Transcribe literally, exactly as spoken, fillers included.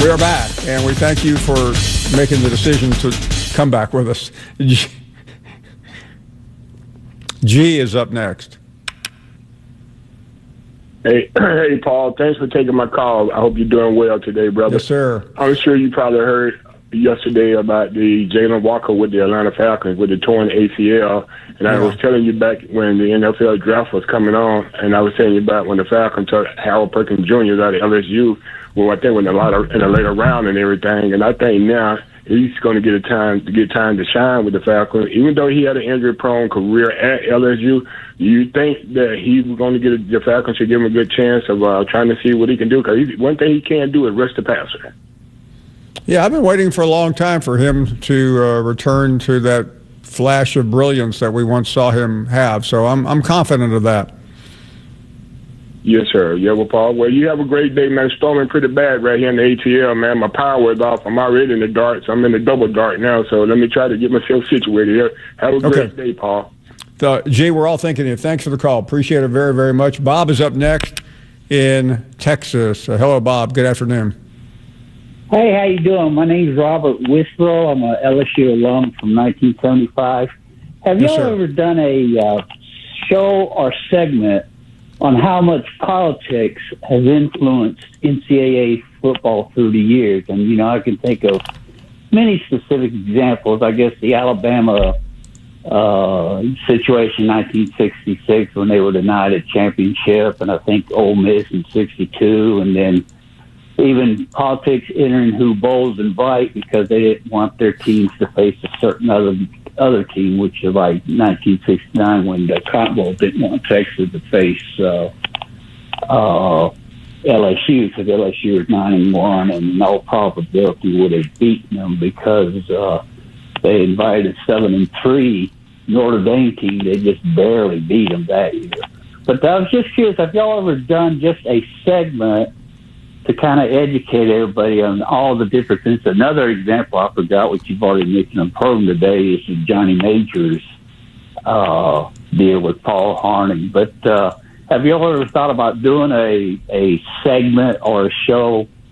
We are back, and we thank you for making the decision to come back with us. G is up next. Hey, hey, Paul. Thanks for taking my call. I hope you're doing well today, brother. Yes, sir. I'm sure you probably heard yesterday about the Jalen Walker with the Atlanta Falcons with the torn A C L. And I Yeah. was telling you back when the N F L draft was coming on, and I was telling you about when the Falcons took Harold Perkins Junior out of L S U. Well, I think in a lot of in a later round and everything. And I think now he's going to get a time to get time to shine with the Falcons, even though he had an injury-prone career at L S U. Do you think that he's going to get a, the Falcons should give him a good chance of uh, trying to see what he can do? Because one thing he can't do is rush the passer. Yeah, I've been waiting for a long time for him to uh, return to that flash of brilliance that we once saw him have. So I'm I'm confident of that. Yes, sir. Yeah, well, Paul. Well, you have a great day, man. Storming pretty bad right here in the A T L, man. My power is off. I'm already in the dark, so I'm in the double dark now. So let me try to get myself situated here. Have a great Okay. day, Paul. So, G, we're all thinking of you. Thanks for the call. Appreciate it very, very much. Bob is up next in Texas. Uh, hello, Bob. Good afternoon. Hey, how you doing? My name's Robert Withrow. I'm a L S U alum from nineteen seventy-five. Have Yes, y'all sir. ever done a uh, show or segment on how much politics has influenced N C double A football through the years? And, you know, I can think of many specific examples. I guess the Alabama uh, situation in nineteen sixty-six when they were denied a championship, and I think Ole Miss in sixty-two, and then even politics entering who bowls invite because they didn't want their teams to face a certain other other team, which is like nineteen sixty-nine when the Cotton Bowl didn't want Texas to face uh, uh, L S U because L S U was nine and one, and in all probability would have beaten them because uh, they invited seven and three Notre Dame team. They just barely beat them that year. But I was just curious, have y'all ever done just a segment to kind of educate everybody on all the different things? Another example I forgot, which you've already mentioned on the program today, is the Johnny Majors uh, deal with Paul Harning. But uh, have you ever thought about doing a, a segment or a show